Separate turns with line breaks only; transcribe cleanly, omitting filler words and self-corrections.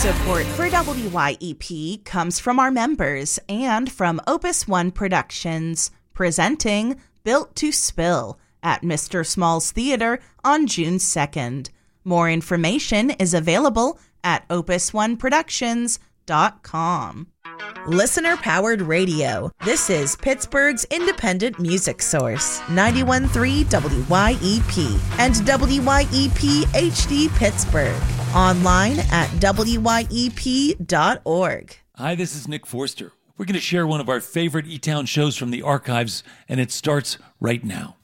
Support for WYEP comes from our members and from Opus One Productions, presenting Built to Spill at Mr. Small's Theater on June 2nd. More information is available at opusoneproductions.com. Listener-powered radio. This is Pittsburgh's independent music source, 91.3 WYEP and WYEP HD Pittsburgh. Online at WYEP.org.
Hi, this is Nick Forster. We're going to share one of our favorite E-Town shows from the archives, and it starts right now.